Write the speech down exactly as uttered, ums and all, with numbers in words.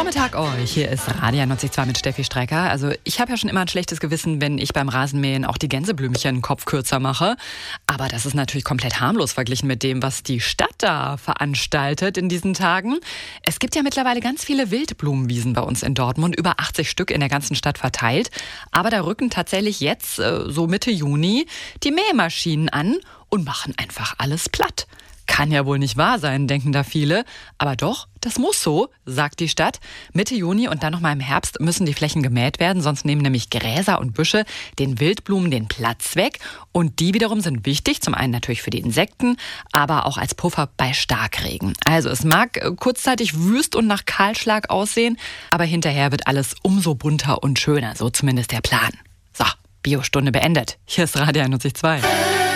Vormittag euch, hier ist Radio einundneunzig mit Steffi Strecker. Also ich habe ja schon immer ein schlechtes Gewissen, wenn ich beim Rasenmähen auch die Gänseblümchen Kopf kürzer mache. Aber das ist natürlich komplett harmlos verglichen mit dem, was die Stadt da veranstaltet in diesen Tagen. Es gibt ja mittlerweile ganz viele Wildblumenwiesen bei uns in Dortmund, über achtzig Stück in der ganzen Stadt verteilt. Aber da rücken tatsächlich jetzt, so Mitte Juni, die Mähmaschinen an und machen einfach alles platt. Kann ja wohl nicht wahr sein, denken da viele. Aber doch, das muss so, sagt die Stadt. Mitte Juni und dann nochmal im Herbst müssen die Flächen gemäht werden, sonst nehmen nämlich Gräser und Büsche den Wildblumen den Platz weg. Und die wiederum sind wichtig, zum einen natürlich für die Insekten, aber auch als Puffer bei Starkregen. Also es mag kurzzeitig wüst und nach Kahlschlag aussehen, aber hinterher wird alles umso bunter und schöner, so zumindest der Plan. So, Biostunde beendet. Hier ist Radio einundneunzig Komma zwei.